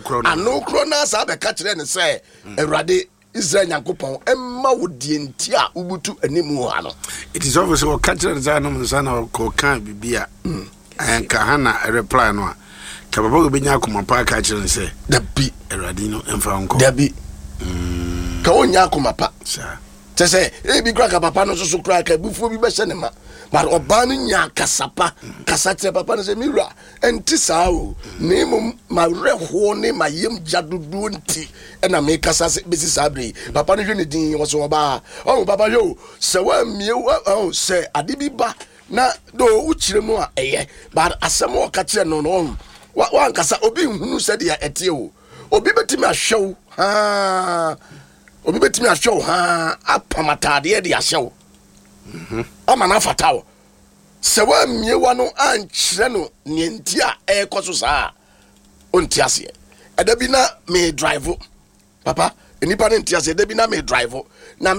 na sa be ka kire ne say Awurade Israel Nyankopon emma wodie ntia ubutu animu ha no. It is obvious what catcher no sana ko kan bibia anka hana reply no a ka baba go benya akoma pa ka kire say da bi Awurade no emfa nko da bi ka onya akoma pa sa te say e bi kra ka papa no so kra ka bufuo bi be hye ne ma but oba no nya kasapa kasate papa no say miwura enti saa o nemu ma reho ne ma yem jadudu nti na me kasa be si sabre papa no hwe ne din wo so oba papa yo se wa mie se ade bi ba na do uchire mu a eye but asem o ka kire no no wa nkasa obi hunu se de ete o obi betimi ahwew obi betimi ahwew apamatade de ahwew ama na fatawo se wa miewa no ankyere no nienti a ekoso saa onti ase edabi na me drive papa enipa ne nti ase edabi na me drive na